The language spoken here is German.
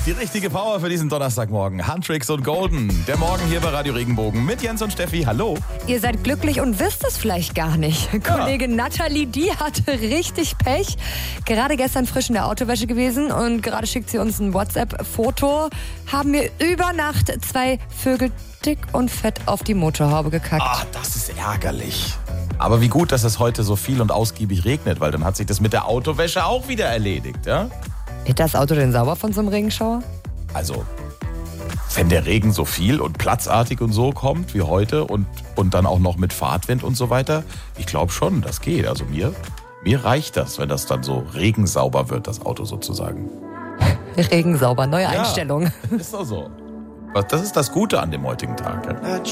Die richtige Power für diesen Donnerstagmorgen. Huntrix und Golden. Der Morgen hier bei Radio Regenbogen mit Jens und Steffi. Hallo. Ihr seid glücklich und wisst es vielleicht gar nicht. Kollegin Nathalie, die hatte richtig Pech. Gerade gestern frisch in der Autowäsche gewesen und gerade schickt sie uns ein WhatsApp-Foto. Haben mir über Nacht 2 Vögel dick und fett auf die Motorhaube gekackt. Ach, das ist ärgerlich. Aber wie gut, dass es heute so viel und ausgiebig regnet, weil dann hat sich das mit der Autowäsche auch wieder erledigt, ja? Wird das Auto denn sauber von so einem Regenschauer? Also, wenn der Regen so viel und platzartig und so kommt wie heute und dann auch noch mit Fahrtwind und so weiter, ich glaube schon, das geht. Also mir reicht das, wenn das dann so regensauber wird, das Auto sozusagen. Regensauber, neue Einstellung. Ist doch so. Das ist das Gute an dem heutigen Tag. Ja?